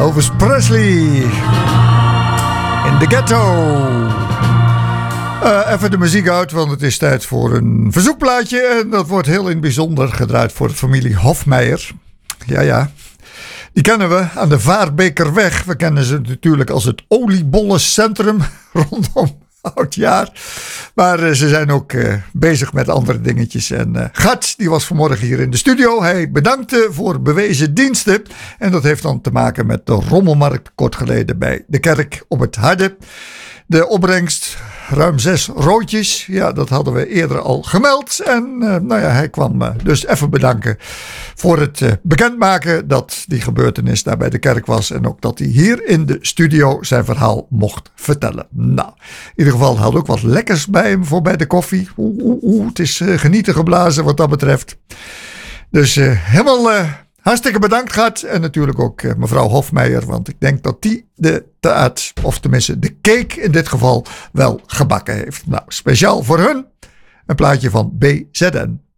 Elvis Presley. In the ghetto. Even de muziek uit, want het is tijd voor een verzoekplaatje. En dat wordt heel in het bijzonder gedraaid voor de familie Hofmeijer. Ja. Die kennen we aan de Vaarbekerweg. We kennen ze natuurlijk als het oliebollencentrum rondom Oudjaar. Maar ze zijn ook bezig met andere dingetjes. En Gert, die was vanmorgen hier in de studio. Hij bedankte voor bewezen diensten. En dat heeft dan te maken met de rommelmarkt kort geleden bij de kerk op het Harde. De opbrengst, ruim 6 roodjes. Ja, dat hadden we eerder al gemeld. En hij kwam dus even bedanken voor het bekendmaken dat die gebeurtenis daar bij de kerk was. En ook dat hij hier in de studio zijn verhaal mocht vertellen. Nou, in ieder geval had ook wat lekkers bij hem voor bij de koffie. Het is genieten geblazen wat dat betreft. Dus helemaal... hartstikke bedankt gaat. En natuurlijk ook mevrouw Hofmeijer. Want ik denk dat die de taart, of tenminste de cake in dit geval, wel gebakken heeft. Nou, speciaal voor hun een plaatje van BZN.